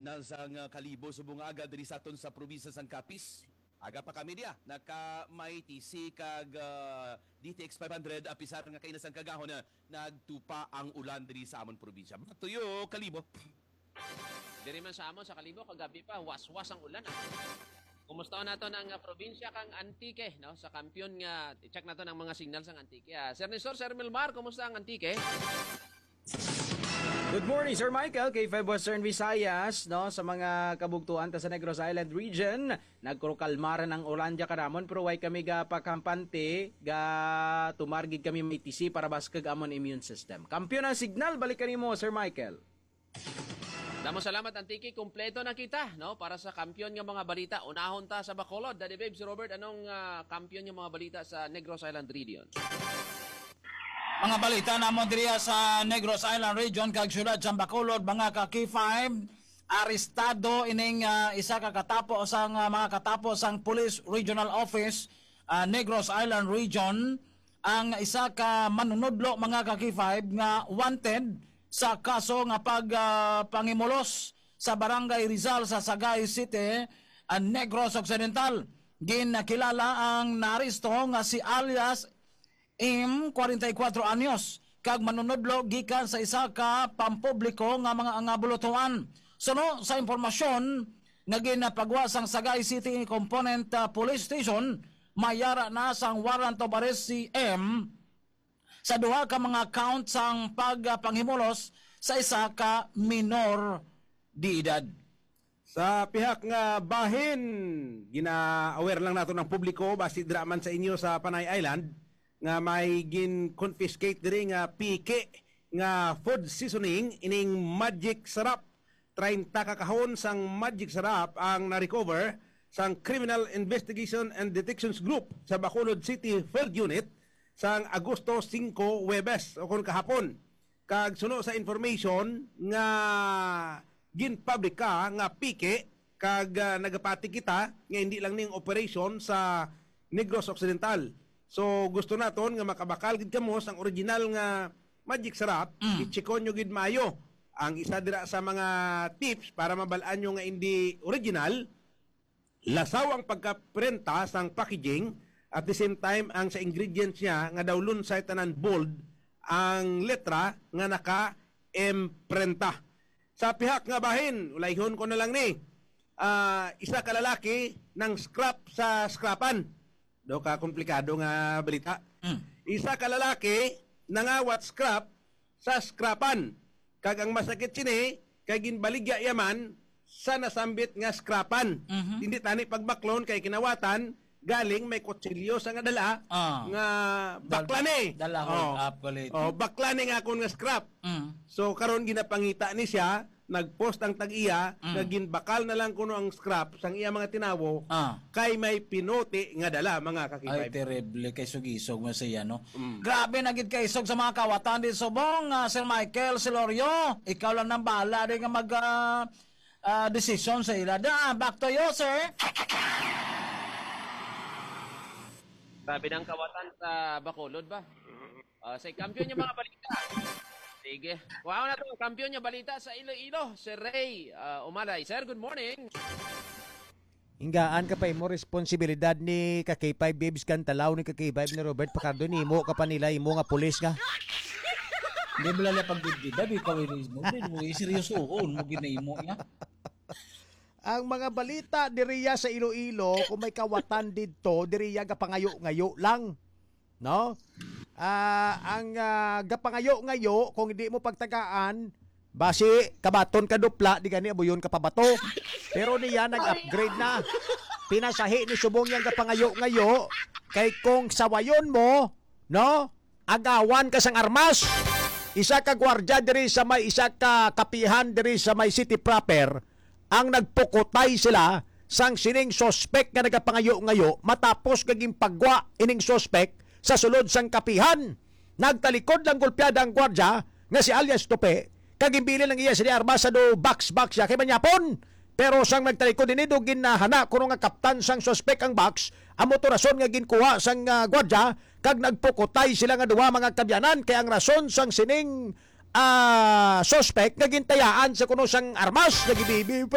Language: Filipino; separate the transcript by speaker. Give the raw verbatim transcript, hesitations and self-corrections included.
Speaker 1: nasang uh, kalibo subong aga diri sa aton sa probinsya sang Capiz. Aga pa kami dia naka may T C kag uh, D T X five hundred apisar nga kay nasang kagahon na nagtupa ang ulan diri sa amon probinsya. Matuyo kalibo.
Speaker 2: Diri man sa amon sa Kalibo kagabi pa waswas ang ulan. Ah. Kumusta nato ang uh, probinsya kang Antique, no? Sa kampiyon nga i-check nato ang mga signal sang Antique. Ah, Sir Nestor, Sir Milmar, kumusta ang Antique?
Speaker 3: Good morning, Sir Michael, K five Western Visayas, no, sa mga kabugtuan ta sa Negros Island region. Nagkurukalmaran ang Olandia kanamon pero way kami ga pakampante, ga tumargid kami may T C para baskag amon immune system. Kampiyon ang signal, balikan nimo, Sir Michael.
Speaker 2: Damo salamat Antique, kumpleto na kita, no, para sa kampiyon nga mga balita. Unahon ta sa Bacolod, Daddy Babe, si Robert, anong uh, kampiyon nga mga balita sa Negros Island region?
Speaker 4: Mga balita namon diriya sa Negros Island region kag syudad sa Bacolod, mga ka K five arestado ining uh, isa ka katapo sang uh, mga katapo sang Police Regional Office uh, Negros Island region ang isa ka manunudlo mga ka K five nga wanted sa kaso nga pag uh, pangimulos sa Barangay Rizal sa Sagay City, uh, Negros Occidental. Ginakilala ang naristo nga si alias M, forty-four anyos, kag manunodlo gikan sa isa ka pampubliko nga mga angabulutuan. Suno sa impormasyon nga ginapagwa sang Sagay City Component uh, Police Station, mayara na sang warrant of arrest si M sa duha ka mga count sang pagpanghimulos sa isa ka minor di edad.
Speaker 5: Sa pihak nga bahin, gina-aware lang nato ng publiko basi dira man sa inyo sa Panay Island nga may gin-confiscate diri nga pike nga food seasoning ining magic sarap. thirty kakahon sang magic sarap ang na-recover sang Criminal Investigation and Detections Group sa Bacolod City Field Unit sang Agosto five, Webes o kon kahapon. Kag suno sa information nga gin-publika nga pike kag uh, nagapati kita nga hindi lang ning operation sa Negros Occidental. So gusto naton nga makabakal gid kamo sang original nga magic sarap, mm. i-checkon nyo gid maayo. Ang isa dira sa mga tips para mabalaan nyo nga hindi original, lasaw ang pagkaprenta sang packaging at the same time ang sa ingredients niya nga dawlon sa tanan bold ang letra nga naka-imprenta. Sa pihak nga bahin, ulayhon ko na lang ni, uh, isa ka lalaki ng scrap sa scrapan. Do ka komplikado nga balita. Mm. Isa ka lalaki nangawat scrap sa scrapan. Kag ang masakit sini kay ginbaligya yaman sa nasambit nga scrapan. Mm-hmm. Hindi tani pagbaklon kay kinawatan galing may kutsilyo sa nga dala ah. nga baklane.
Speaker 4: Dala hold oh. up galit.
Speaker 5: Oh, baklane nga akong nga scrap. Mm. So karon ginapangita ni siya, nagpost ang tag-iya, mm. nga ginbakal na lang kuno ang scrap sang iya mga tinawo ah. kay may pinuti nga dala mga kakipay.
Speaker 4: Ay terrible kay sugisog mo siya no. Mm. Grabe na gid kay isog sa mga kawatan di subong uh, Sir Michael Silorio. Ikaw lang nang bahala di nga mag uh, uh, decision sa ila. Da, back to you, sir.
Speaker 2: Grabe ng kawatan sa Bacolod ba? Uh, sa kampiyon niya mga balita. Sige. Wow na to, kampiyon niya balita sa Iloilo, si Ray uh, Umalay. Sir, good morning.
Speaker 6: Inggaan ka pa mo responsibilidad ni ka K five Babes kan talaw ni ka K five ni Robert Pacardo ni mo ka pa nila imo nga pulis ka.
Speaker 4: Hindi mo lang pagdidida, ikaw mo. Hindi mo seryosoon mo ginahimo niya.
Speaker 6: Ang mga balita diriya sa Iloilo kung may kawatan didto diriya gapangayo-ngayo lang. No? Uh, ang uh, gapangayo-ngayo kung hindi mo pagtagaan basi kabaton ka dupla di gani abuyon ka pabato. Pero niya nag-upgrade na. Pinasahi ni subong yang gapangayo-ngayo kay kung sawayon mo, no? Agawan ka sang armas. Isa ka gwardiya diri sa may isa ka kapihan diri sa may city proper. Ang nagpukutay sila sang sining sospek nga nagapangayo-ngayo matapos kaging pagwa ining sospek sa sulod sang kapihan. Nagtalikod lang gulpyada ang gwardya nga si alias Tope kagimbili lang iya sa armas sa do box-box siya kay manyapon. Pero sang nagtalikod din do ginahana kuno nga kaptan sang sospek ang box amo to rason nga ginkuha sang uh, gwardya kag nagpukutay sila nga duha mga kabyanan kay ang rason sang sining uh, suspect nga gintayaan sa kuno sang armas nagibibi